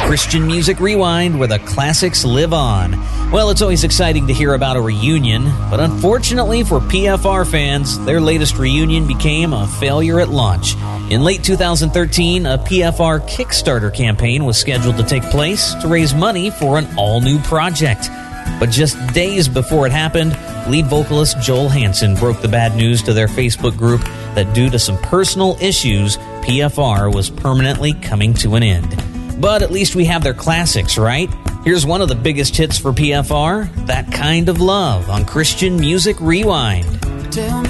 Christian Music Rewind, where the classics live on. Well, it's always exciting to hear about a reunion, but unfortunately for PFR fans, their latest reunion became a failure at launch. In late 2013, a PFR Kickstarter campaign was scheduled to take place to raise money for an all-new project. But just days before it happened, lead vocalist Joel Hansen broke the bad news to their Facebook group that due to some personal issues, PFR was permanently coming to an end. But at least we have their classics, right? Here's one of the biggest hits for PFR, That Kind of Love, on Christian Music Rewind.